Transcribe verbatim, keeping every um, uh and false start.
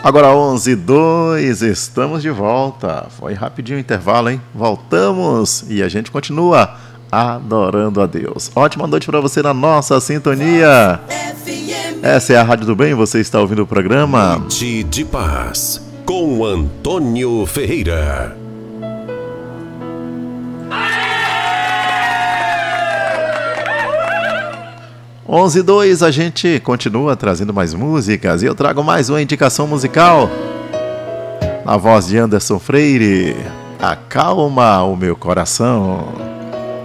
Agora onze e dois, estamos de volta. Foi rapidinho o intervalo, hein? Voltamos e a gente continua adorando a Deus. Ótima noite para você na nossa sintonia. Essa é a Rádio do Bem, você está ouvindo o programa Noite de Paz, com Antônio Ferreira. onze e dois, a gente continua trazendo mais músicas e eu trago mais uma indicação musical na voz de Anderson Freire. Acalma o meu coração.